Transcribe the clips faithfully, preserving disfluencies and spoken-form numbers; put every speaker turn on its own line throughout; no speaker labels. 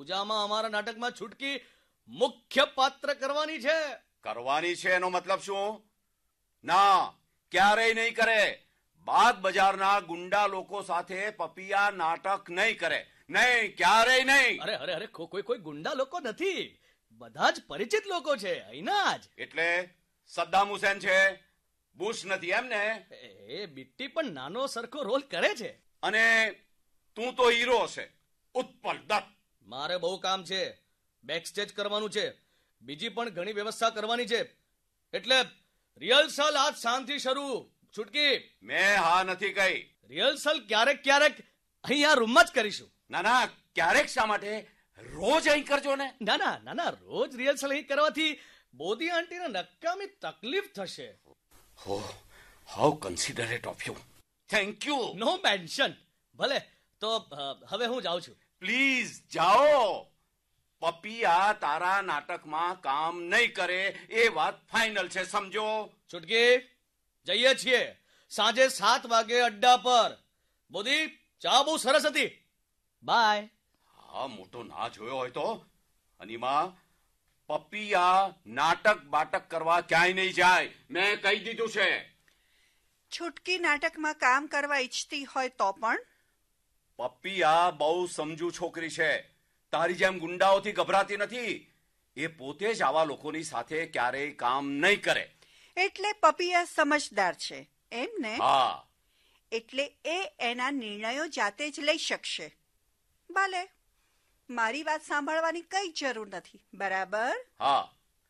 પૂજામાં અમારા નાટકમાં છૂટકી મુખ્ય પાત્ર કરવાની છે.
કરવાની છે એનો મતલબ શું? ના, ક્યારેય નહીં કરે. બાગ બજારના ગુંડા લોકો સાથે પપિયા નાટક નહીં કરે. નહીં, ક્યારેય નહીં.
અરે અરે અરે કોઈ કોઈ ગુંડા લોકો નથી, બધા જ પરિચિત લોકો છે અહીંના જ.
એટલે સદ્દામ હુસેન છે, બુશ નથી એમ ને?
એ બિટ્ટી પણ નાનો સરખો રોલ કરે છે.
અને તું તો હીરો છે, ઉત્પલ દત્ત.
મારે બહુ કામ છે, બેક સ્ટેજ કરવાનું છે, બીજી પણ ઘણી વ્યવસ્થા કરવાની છે. એટલે રિહર્સલ આજ સાંજથી શરૂ. છૂટકી,
મેં હા નથી કહી.
રિહર્સલ ક્યારેક ક્યારેક અહીં આ રૂમમાં જ કરીશું.
ના ના, ક્યારેક શા માટે? રોજ અહીં કરજો ને.
ના ના ના ના રોજ રિહર્સલ અહીં કરવાથી બોધી આંટીને નકામી તકલીફ થશે.
હો, how કન્સિડરેટ of you. Thank you.
No mention. ભલે, તો હવે હું જાઉં છું.
પ્લીઝ જાઓ. પપિયા તારા નાટકમાં કામ નહીં કરે એ વાત ફાઇનલ છે, સમજો?
છૂટકી, જઈએ છીએ સાંજે સાત વાગે અડ્ડા પર. બોધી, ચા બહુ સરસ હતી. બાય.
હા, મોટો ના જોયો હોય તો. અનિમા, પપિયા નાટક બાટક કરવા ક્યાંય નહીં જાય, મેં કહી દીધું છે.
છૂટકી નાટકમાં કામ કરવા ઈચ્છતી હોય તો પણ?
પપિયા બહુ સમજુ છોકરી છે, તારી જેમ ગુંડાઓથી ગભરાતી નથી. એ પોતે જ આવા લોકોની સાથે ક્યારેય કામ નહીં કરે.
એટલે પપિયા સમજદાર છે એમ ને?
હા.
એટલે એ એના નિર્ણયો જાતે જ લઈ શકશે. ભલે, મારી વાત સાંભળવાની કઈ જરૂર નથી, બરાબર?
હા.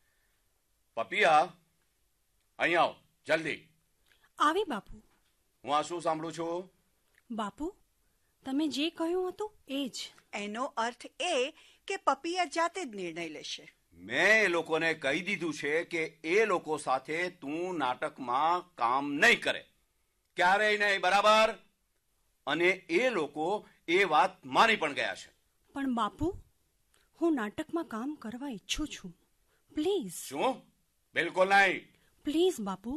પપિયા, અહીં આવ જલ્દી.
આવી બાપુ.
હું આ શું સાંભળું છું?
બાપુ, તમે જે કહ્યું હતું એ જ.
એનો અર્થ એ કે પપિયા જાતે જ નિર્ણય લેશે.
મેં એ લોકોને કહી દીધું છે કે એ લોકો સાથે તું નાટકમાં કામ નહીં કરે, ક્યારેય નહીં, બરાબર? અને એ લોકો એ વાત માની પણ ગયા છે.
પણ બાપુ, હું નાટકમાં કામ કરવા ઈચ્છું છું, પ્લીઝ.
શું? બિલકુલ નહીં.
પ્લીઝ બાપુ.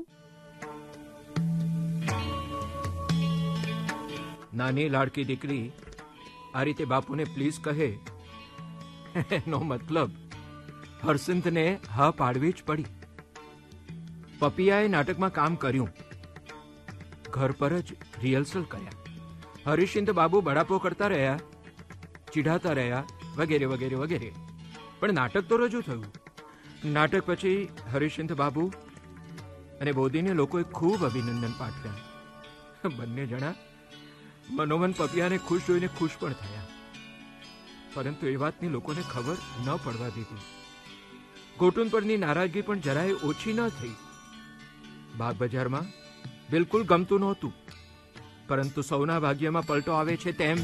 નાની લાડકી દીકરી આ રીતે બાપુને પ્લીઝ કહે એનો મતલબ હરસિંધને હા પાડવી જ પડી. પપિયાએ નાટકમાં કામ કર્યું, ઘર પર જ રિહર્સલ કર્યા, હરિશ્ચંદ્ર બાબુ બડાપો કરતા રહ્યા, ચીડાતા રહ્યા, વગેરે વગેરે વગેરે. પણ નાટક તો રજૂ થયું. નાટક પછી હરિશ્ચંદ્ર બાબુ અને બોધીને લોકોએ ખૂબ અભિનંદન પાઠવ્યા. બંને જણા મનોમન પપિયાને ખુશ જોઈને ખુશ પણ થયા, પરંતુ એ વાતની લોકોને ખબર ન પડવા દીધી. કુટુંબ પરની નારાજગી પણ જરાય ઓછી ન થઈ. બાગ બજારમાં બિલકુલ ગમતું નહોતું, પરંતુ સૌના ભાગ્યમાં પલટો આવે છે તેમ.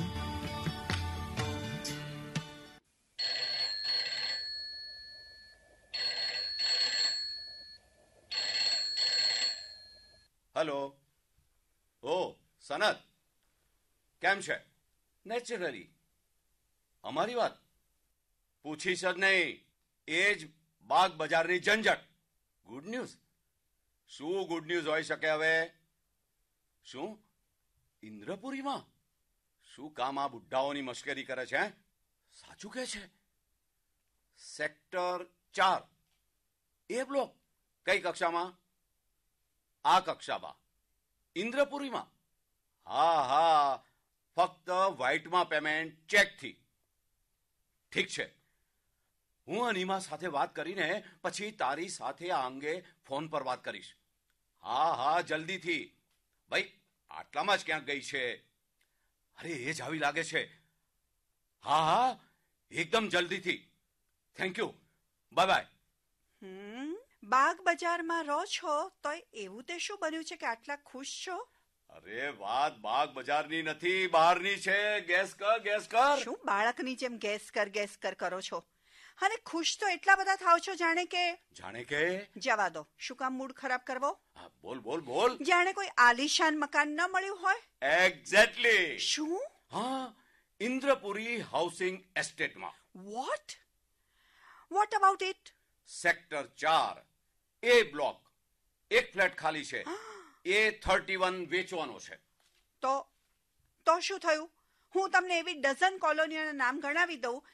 હેલો. ઓ સનત, કેમ છે? નેચરલી. અમારી વાત પૂછીશ જ નહીં, એ જ બાગ બજારની ઝંઝટ. Good news? શું ગુડ ન્યૂઝ હોઈ શકે હવે? શું ઇન્દ્રપુરીમાં? શું કામ આ બુઢ્ઢાઓની મશ્કરી કરે છે? સાચું કે છે? સેક્ટર ચાર, એ બ્લોક. કઈ કક્ષામાં? આ કક્ષામાં, ઇન્દ્રપુરીમાં. હા હા, ફક્ત વ્હાઇટમાં પેમેન્ટ ચેકથી. ઠીક છે, હું અનિમા સાથે વાત કરીને પછી તારી સાથે આ અંગે ફોન પર વાત કરીશ. હા હા, જલ્દીથી. ભાઈ, આટલામાં જ ક્યાંક ગઈ છે. અરે, એ જ આવી લાગે છે. હા હા, એકદમ જલ્દીથી. Thank you, bye bye.
હમ બાગ બજારમાં રહો છો તો એવું તે શું બન્યું છે કે આટલા ખુશ છો?
અરે, વાત બાગ બજારની નથી, બહારની છે. ગેસ કર, ગેસ કર.
શું બાળકની જેમ ગેસ કર ગેસ કર કરો છો? અને ખુશ તો એટલા બધા થાવ છો જાણે કે
જાણે કે
જવા દો, શું કામ મૂડ ખરાબ કરવો?
હા, બોલ બોલ બોલ.
જાણે કોઈ આલીશાન મકાન ન મળ્યું હોય.
એક્ઝેક્ટલી.
શું?
હા, Indrapuri housing એસ્ટેટમાં.
Vote what about it?
Sector ચાર, એ બ્લોક. એક ફ્લેટ ખાલી છે, એ થર્ટી વન વેચવાનો છે.
તો તો શું થયું? હું તમને એવી ડઝન કોલોનીઓના નામ ગણાવી દઉં